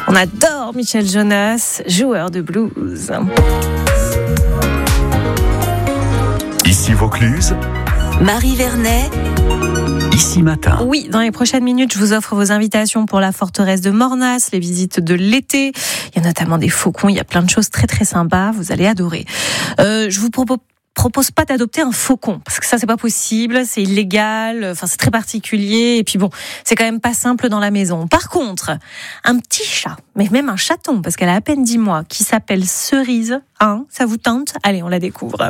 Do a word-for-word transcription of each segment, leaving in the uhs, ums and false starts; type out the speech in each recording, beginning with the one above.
On adore Michel Jonas, joueur de blues. Ici Vaucluse, Marie Vernet, Ici Matin. Oui, dans les prochaines minutes, je vous offre vos invitations pour la forteresse de Mornas, les visites de l'été. Il y a notamment des faucons, il y a plein de choses très très sympas, vous allez adorer. Euh, je vous propose propose pas d'adopter un faucon parce que ça c'est pas possible, c'est illégal, enfin c'est très particulier et puis bon, c'est quand même pas simple dans la maison. Par contre, un petit chat, mais même un chaton parce qu'elle a à peine dix mois, qui s'appelle Cerise, hein, ça vous tente ? Allez, on la découvre.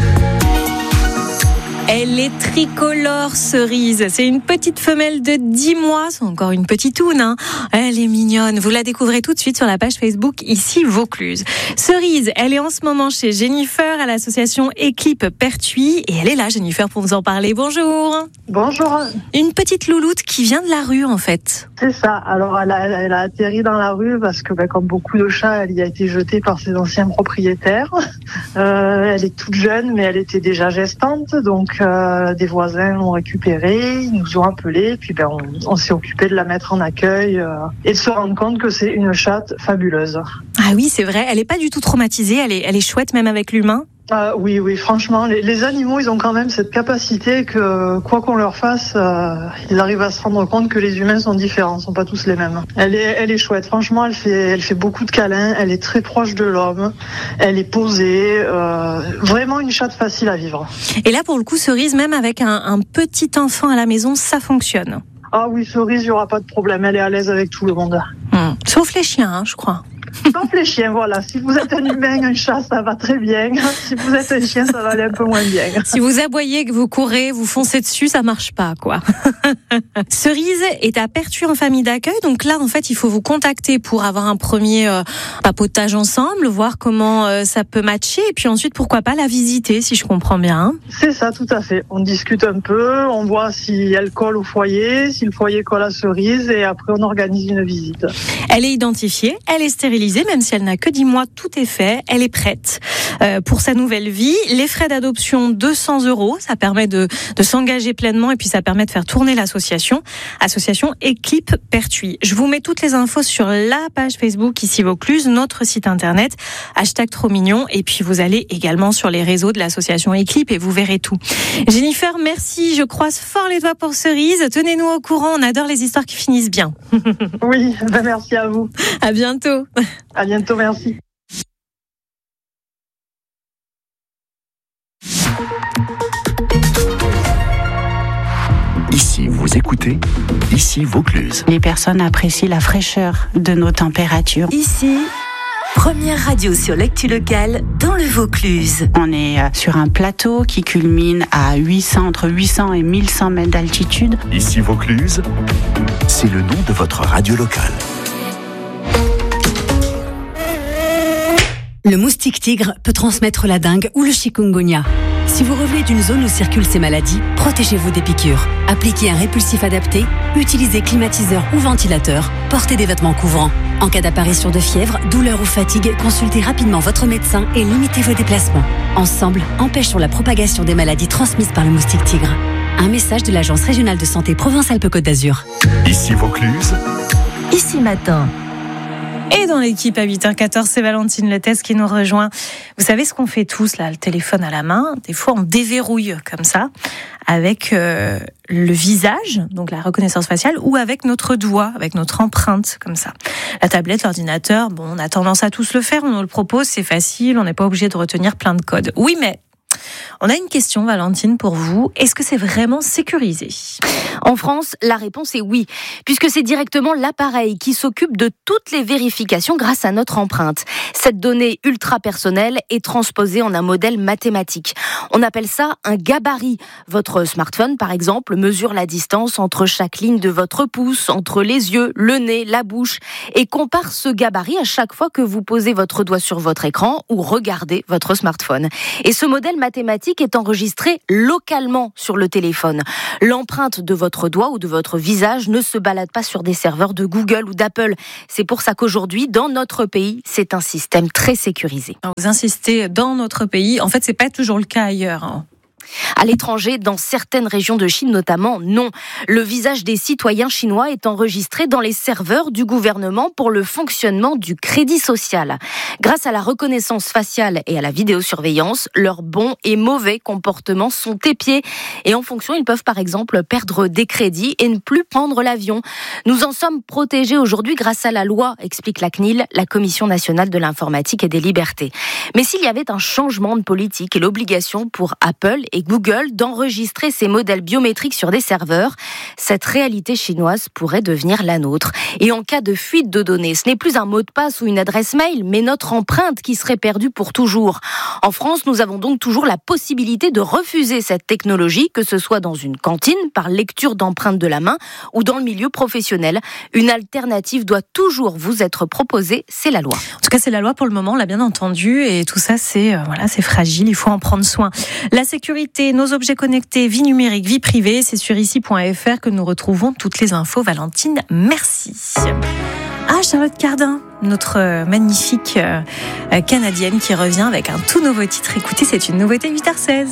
Elle est tricolore, Cerise. C'est une petite femelle de dix mois. C'est encore une petitoune, hein. Elle est mignonne. Vous la découvrez tout de suite sur la page Facebook Ici Vaucluse. Cerise, elle est en ce moment chez Jennifer à l'association Équipe Pertuis. Et elle est là, Jennifer, pour nous en parler. Bonjour. Bonjour. Une petite louloute qui vient de la rue, en fait. C'est ça. Alors, elle a, elle a atterri dans la rue parce que, ben, comme beaucoup de chats, elle y a été jetée par ses anciens propriétaires. Euh, elle est toute jeune, mais elle était déjà gestante. Donc, euh, des voisins l'ont récupérée, ils nous ont appelés, puis ben, on, on s'est occupé de la mettre en accueil euh, et de se rendre compte que c'est une chatte fabuleuse. Ah oui, c'est vrai. Elle est pas du tout traumatisée. Elle est, elle est chouette, même avec l'humain. Euh, oui, oui, franchement, les, les animaux, ils ont quand même cette capacité que, quoi qu'on leur fasse, euh, ils arrivent à se rendre compte que les humains sont différents, sont pas tous les mêmes. Elle est, elle est chouette. Franchement, elle fait, elle fait beaucoup de câlins. Elle est très proche de l'homme. Elle est posée. Euh, vraiment une chatte facile à vivre. Et là, pour le coup, Cerise, même avec un, un petit enfant à la maison, ça fonctionne. Ah oui, Cerise, il y aura pas de problème. Elle est à l'aise avec tout le monde. Mmh. Sauf les chiens, hein, je crois. Sauf les chiens, voilà. Si vous êtes un humain, un chat, ça va très bien. Si vous êtes un chien, ça va aller un peu moins bien. Si vous aboyez, que vous courez, vous foncez dessus, ça marche pas, quoi. Cerise est à Pertuis en famille d'accueil. Donc là, en fait, il faut vous contacter pour avoir un premier euh, papotage ensemble, voir comment euh, ça peut matcher. Et puis ensuite, pourquoi pas la visiter, si je comprends bien. Hein. C'est ça, tout à fait. On discute un peu, on voit si elle colle au foyer, si le foyer colle à Cerise, et après, on organise une visite. Elle est identifiée, elle est stérilisée. Même si elle n'a que dix mois, tout est fait. Elle est prête euh, pour sa nouvelle vie. Les frais d'adoption, deux cents euros. Ça permet de, de s'engager pleinement et puis ça permet de faire tourner l'association. Association Équipe Pertuis. Je vous mets toutes les infos sur la page Facebook Ici Vaucluse, notre site internet, hashtag trop mignon. Et puis vous allez également sur les réseaux de l'association Équipe et vous verrez tout. Jennifer, merci. Je croise fort les doigts pour Cerise. Tenez-nous au courant. On adore les histoires qui finissent bien. Oui, ben merci à vous. À bientôt. À bientôt, merci. Ici, vous écoutez Ici Vaucluse. Les personnes apprécient la fraîcheur de nos températures. Ici, première radio sur l'actu locale dans le Vaucluse. On est sur un plateau qui culmine à huit cents, entre huit cents et mille cent mètres d'altitude. Ici Vaucluse, c'est le nom de votre radio locale. Le moustique tigre peut transmettre la dengue ou le chikungunya. Si vous revenez d'une zone où circulent ces maladies, protégez-vous des piqûres. Appliquez un répulsif adapté, utilisez climatiseur ou ventilateur, portez des vêtements couvrants. En cas d'apparition de fièvre, douleur ou fatigue, consultez rapidement votre médecin et limitez vos déplacements. Ensemble, empêchons la propagation des maladies transmises par le moustique tigre. Un message de l'Agence régionale de santé Provence-Alpes-Côte d'Azur. Ici Vaucluse, Ici matin. Et dans l'équipe à huit heures quatorze, c'est Valentine Lettès qui nous rejoint. Vous savez ce qu'on fait tous, là, le téléphone à la main. Des fois, on déverrouille comme ça, avec euh, le visage, donc la reconnaissance faciale, ou avec notre doigt, avec notre empreinte, comme ça. La tablette, l'ordinateur, bon, on a tendance à tous le faire, on nous le propose, c'est facile, on n'est pas obligé de retenir plein de codes. Oui, mais on a une question, Valentine, pour vous. Est-ce que c'est vraiment sécurisé ? En France, la réponse est oui, puisque c'est directement l'appareil qui s'occupe de toutes les vérifications grâce à notre empreinte. Cette donnée ultra personnelle est transposée en un modèle mathématique. On appelle ça un gabarit. Votre smartphone, par exemple, mesure la distance entre chaque ligne de votre pouce, entre les yeux, le nez, la bouche, et compare ce gabarit à chaque fois que vous posez votre doigt sur votre écran ou regardez votre smartphone. Et ce modèle mathématique est enregistré localement sur le téléphone. L'empreinte de votre doigt ou de votre visage ne se balade pas sur des serveurs de Google ou d'Apple. C'est pour ça qu'aujourd'hui, dans notre pays, c'est un système très sécurisé. Vous insistez dans notre pays. En fait, c'est pas toujours le cas ailleurs. Hein. À l'étranger, dans certaines régions de Chine notamment, non. Le visage des citoyens chinois est enregistré dans les serveurs du gouvernement pour le fonctionnement du crédit social. Grâce à la reconnaissance faciale et à la vidéosurveillance, leurs bons et mauvais comportements sont épiés. Et en fonction, ils peuvent par exemple perdre des crédits et ne plus prendre l'avion. Nous en sommes protégés aujourd'hui grâce à la loi, explique la C N I L, la Commission nationale de l'informatique et des libertés. Mais s'il y avait un changement de politique et l'obligation pour Apple et Google d'enregistrer ces modèles biométriques sur des serveurs, cette réalité chinoise pourrait devenir la nôtre. Et en cas de fuite de données, ce n'est plus un mot de passe ou une adresse mail, mais notre empreinte qui serait perdue pour toujours. En France, nous avons donc toujours la possibilité de refuser cette technologie, que ce soit dans une cantine, par lecture d'empreintes de la main, ou dans le milieu professionnel. Une alternative doit toujours vous être proposée, c'est la loi. En tout cas, c'est la loi pour le moment, on l'a bien entendu, et tout ça, c'est euh, voilà, c'est fragile, il faut en prendre soin. La sécurité, nos objets connectés, vie numérique, vie privée, c'est sur ici point f r que nous retrouvons toutes les infos. Valentine, merci. Ah, Charlotte Cardin, notre magnifique euh, Canadienne qui revient avec un tout nouveau titre. Écoutez, c'est une nouveauté huit heures seize.